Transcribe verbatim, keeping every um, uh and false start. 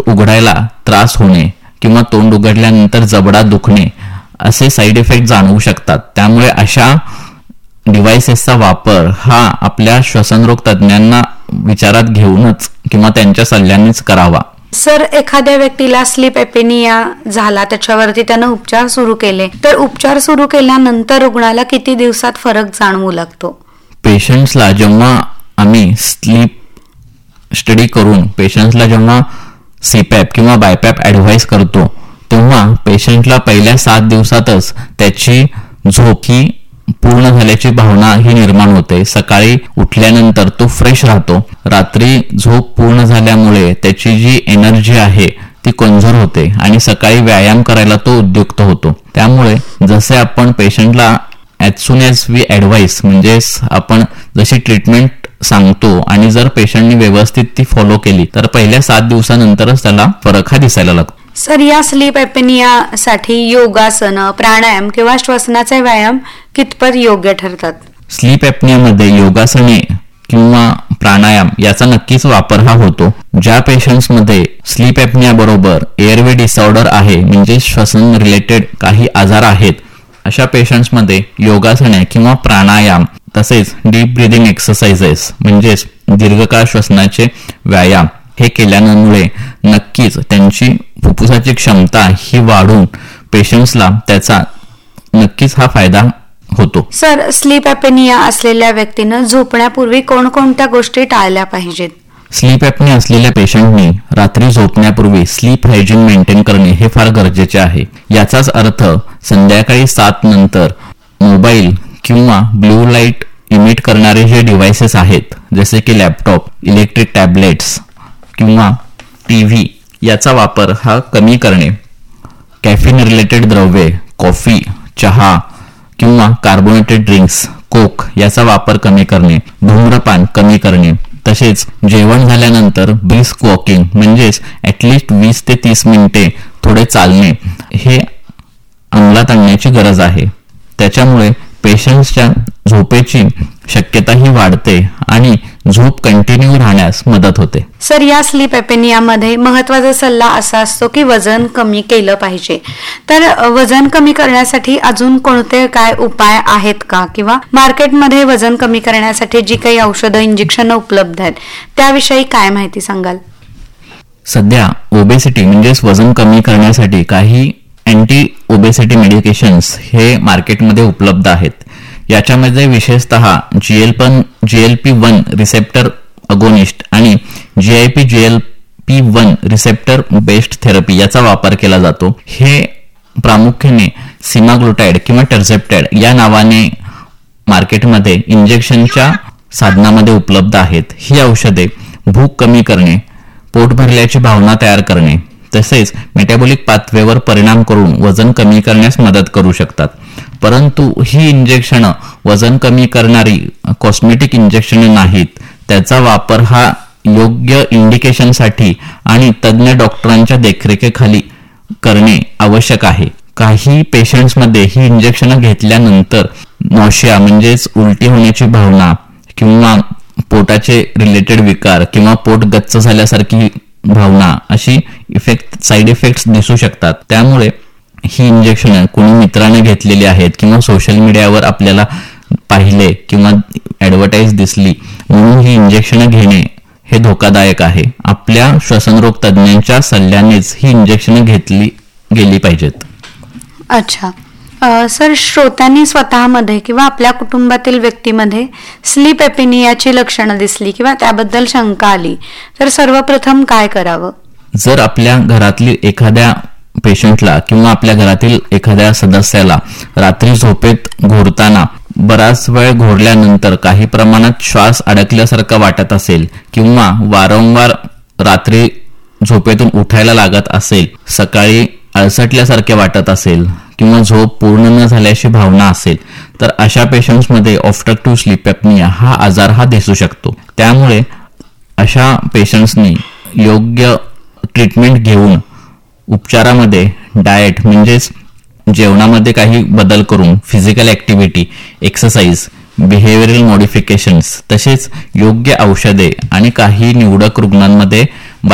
उघडायला त्रास होणे किंवा तोंड उघडल्यानंतर जबडा दुखणे असे साईड इफेक्ट जाणवू शकतात. त्यामुळे अशा डिव्हाइसेसचा वापर हा आपल्या श्वसनरोग तज्ज्ञांना विचारात घेऊनच किंवा त्यांच्या सल्ल्यानेच करावा. सर, एखाद्या व्यक्तीला स्लीप एपिनिया झाला, त्याच्यावरती त्यानं उपचार सुरू केले, तर उपचार सुरू केल्यानंतर रुग्णाला किती दिवसात फरक जाणवू लागतो? पेशंट्सला जेव्हा आम्ही स्लीप स्टडी करून पेशंट्सला जेव्हा सीपॅप किंवा बायपॅप ऍडवाइस करतो तेव्हा पेशंटला पहिल्या सात दिवसातच त्याची झोप ही पूर्ण झाल्याची भावना ही निर्माण होते. सकाळी उठल्यानंतर तो फ्रेश राहतो. रात्री झोप पूर्ण झाल्यामुळे त्याची जी एनर्जी आहे ती कन्झर्व होते आणि सकाळी व्यायाम करायला तो उद्युक्त होतो. त्यामुळे जसे आपण पेशंटला as soon as we advice म्हणजे आपण जशी ट्रीटमेंट सांगतो आणि जर पेशंटनी व्यवस्थित ती फॉलो केली तर पहिल्या सात दिवसानंतरच त्याला फरक हा दिसायला लागतो. सर, या स्लीप एपिनिया साठी योगासन, प्राणायाम किंवा श्वसनाचे व्यायाम कितपत योग्य ठरतात? स्लीप एपनियामध्ये योगासने किंवा प्राणायाम याचा नक्कीच वापर हा होतो. ज्या पेशंट्समध्ये स्लीप एपनिया बरोबर एअरवे डिसऑर्डर आहे म्हणजे श्वसन रिलेटेड काही आजार आहेत अशा पेशंट्समध्ये योगासने किंवा प्राणायाम तसेच डीप ब्रीदिंग एक्सरसाइजेस म्हणजेच दीर्घकाळ श्वसनाचे व्यायाम हे केल्यामुळे नक्कीच त्यांची फुफ्फुसाची क्षमता ही वाढून पेशंट्सला त्याचा नक्कीच हा फायदा होतो. सर, स्लीप एपिनिया असलेल्या व्यक्तीनं झोपण्यापूर्वी कोणकोणत्या गोष्टी टाळल्या पाहिजेत? स्लीप एपनिया असलेल्या पेशंटने रात्री झोपण्यापूर्वी स्लीप हायजीन मेंटेन करणे हे फार गरजेचे आहे. याचाच अर्थ संध्याकाळी सात नंतर मोबाईल किंवा ब्लू लाईट इमिट करणारे जे डिव्हाइसेस आहेत जसे की लॅपटॉप, इलेक्ट्रिक टॅबलेट्स किंवा टीव्ही याचा वापर हा कमी करणे. कॅफिन रिलेटेड द्रव्ये, कॉफी, चहा किंवा कार्बोनेटेड ड्रिंक्स, कोक याचा वापर कमी करणे. धूम्रपान कमी करणे. तसेच जेवण झाल्यानंतर ब्रिस्क वॉकिंग म्हणजेच ऍटलिस्ट वीस ते तीस मिनिटे थोडे चालणे हे अंमलात आणण्याची गरज आहे. त्याच्यामुळे पेशंट्सच्या झोपेची शक्यताही वाढते आणि झोप कंटिन्यू राहण्यास मदत होते. सर, या स्लीप एपिनियामध्ये महत्वाचा सल्ला असा असतो की वजन कमी केलं पाहिजे. तर वजन कमी करण्यासाठी अजून कोणते काय उपाय आहेत का, किंवा मार्केटमध्ये वजन कमी करण्यासाठी जी काही औषधं, इंजेक्शन उपलब्ध आहेत त्याविषयी काय माहिती सांगाल? सध्या ओबेसिटी म्हणजेच वजन कमी करण्यासाठी काही अँटी ओबेसिटी मेडिकेशन्स हे मार्केटमध्ये उपलब्ध आहेत. याच्यामध्ये विशेषतः जीएल पण GL P one receptor agonist आणि जीआयपी GL P one receptor based therapy याचा वापर केला जातो. हे प्रामुख्याने सीमाग्लुटाइड किंवा टर्सेप्टाइड या नावाने मार्केटमध्ये इंजेक्शनच्या साधनामध्ये उपलब्ध आहेत. ही औषधे भूक कमी करणे, पोट भरल्याची भावना तयार करणे तसेच मेटाबॉलिक पाथवेवर परिणाम करून वजन कमी करण्यास मदत करू शकतात. परंतु ही इंजेक्शन वजन कमी करणारी कॉस्मेटिक इंजेक्शन नाहीत. त्याचा वापर हा योग्य इंडिकेशनसाठी आणि तज्ज्ञ डॉक्टरांच्या देखरेखीखाली करणे आवश्यक आहे. काही पेशंट्समध्ये ही इंजेक्शन घेतल्यानंतर नॉशिया म्हणजेच उलटी होण्याची भावना किंवा पोटाचे रिलेटेड विकार किंवा पोट गच्च झाल्यासारखी भावना अशी इफेक्ट साईड इफेक्ट्स दिसू शकतात. त्यामुळे ही इंजेक्शन कोणी मित्राने घेतलेली आहेत किंवा सोशल मीडियावर आपल्याला पाहिले किंवा ऍडव्हर्टाईज दिसली म्हणून ही इंजेक्शन घेणे हे धोकादायक आहे. आपल्या श्वसनरोग तज्ज्ञांच्या सल्ल्यानेच ही इंजेक्शन घेतली गेली पाहिजेत. अच्छा सर, श्रोत्यांनी स्वतःमध्ये किंवा आपल्या कुटुंबातील व्यक्तीमध्ये स्लीप एपिनियाची लक्षणं दिसली किंवा त्याबद्दल शंका आली तर सर्वप्रथम काय करावं? जर आपल्या घरातली एखाद्या पेशंटला किंवा आपल्या घरातील एखाद्या सदस्याला रात्री झोपेत घोरताना बराच वेळ घोरल्यानंतर काही प्रमाणात श्वास अडकल्यासारखं वाटत असेल किंवा वारंवार रात्री झोपेतून उठायला लागत असेल, सकाळी अळसटल्यासारखे वाटत असेल किंवा झोप पूर्ण न झाल्याची भावना असेल तर अशा पेशंट्समध्ये ऑब्स्ट्रक्टिव्ह स्लीप एपनिया हा आजार हा दिसू शकतो. त्यामुळे अशा पेशंट्सनी योग्य ट्रीटमेंट घेऊन उपचारामध्ये डाएट म्हणजेच जेवणामध्ये काही बदल करून physical activity, exercise, behavioural modifications तसेच योग्य औषधे आणि काही निवडक रुग्णांमध्ये